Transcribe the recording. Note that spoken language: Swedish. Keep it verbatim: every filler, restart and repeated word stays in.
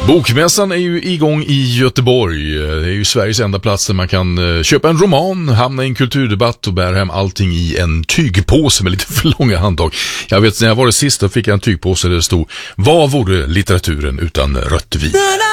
Bokmässan är ju igång i Göteborg. Det är ju Sveriges enda plats där man kan köpa en roman, hamna i en kulturdebatt och bära hem allting i en tygpåse med lite för långa handtag. Jag vet, när jag var det sista fick jag en tygpåse där det stod: vad vore litteraturen utan rött vin?